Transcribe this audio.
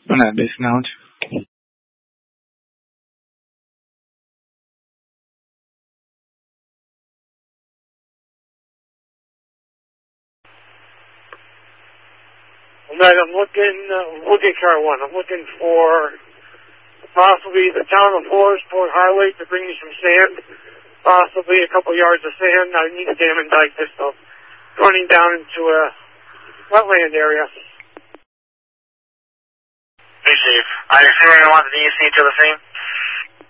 Not discount. Right, I'm looking car one. I'm looking for possibly the town of Forestport Highway to bring me some sand, possibly a couple yards of sand. I need a dam and dike this stuff running down into a wetland area. Hey, Chief. I assume you want the DEC to the scene?